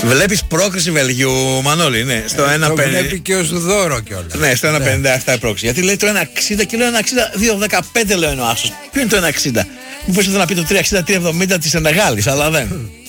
Βλέπεις πρόκριση Βελγίου, Μανώλη, ναι. Στο 1,50. Το βλέπει και ως δώρο κιόλας. Ναι, στο 1,57 η πρόκριση. Γιατί λέει το 1,60 και λέω 1,60, 2,15 λέω είναι ο άσος. Ποιο είναι το 1,60? Μου πες να πει το 3,60, 3,70 της Ενεγάλης, αλλά δεν.